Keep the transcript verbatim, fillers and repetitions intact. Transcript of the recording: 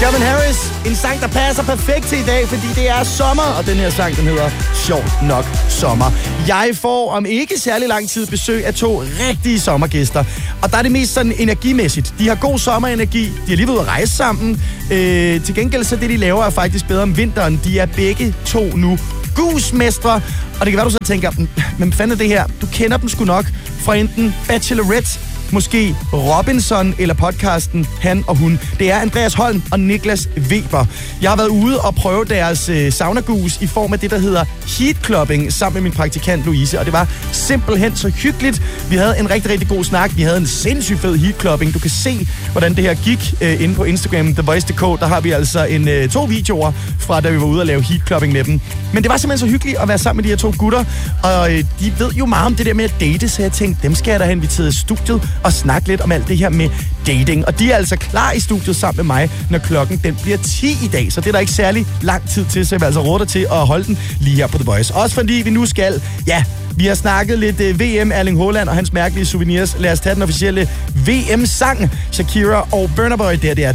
Calvin Harris, en sang, der passer perfekt til i dag, fordi det er sommer, og den her sang, den hedder Sjovt nok sommer. Jeg får om ikke særlig lang tid besøg af to rigtige sommergæster, og der er det mest sådan energimæssigt. De har god sommerenergi, de har lige været ude at rejse sammen. Øh, til gengæld så det, de laver, er faktisk bedre om vinteren. De er begge to nu gusmestre, og det kan være, du så tænker, men hvad fanden er det her? Du kender dem sgu nok fra enten Bachelorette, måske Robinson eller podcasten Han og Hun. Det er Andreas Holm og Niklas Weber. Jeg har været ude og prøve deres øh, saunagus i form af det, der hedder heatclubbing, sammen med min praktikant Louise, og det var simpelthen så hyggeligt. Vi havde en rigtig, rigtig god snak. Vi havde en sindssygt fed heatclubbing. Du kan se, hvordan det her gik øh, inde på Instagram, The Voice punktum d k. Der har vi altså en, øh, to videoer fra, da vi var ude og lave heatclubbing med dem. Men det var simpelthen så hyggeligt at være sammen med de her to gutter, og øh, de ved jo meget om det der med at date, så jeg tænkte, dem skal jeg da have inviteret i studiet og snakke lidt om alt det her med dating. Og de er altså klar i studiet sammen med mig, når klokken den bliver ti i dag. Så det er der ikke særlig lang tid til, så jeg vil altså råde dig til at holde den lige her på The Voice. Også fordi vi nu skal, ja, vi har snakket lidt uh, V M, Erling Haaland og hans mærkelige souvenirs. Lad os tage den officielle V M-sang. Shakira og Burna Boy, der det er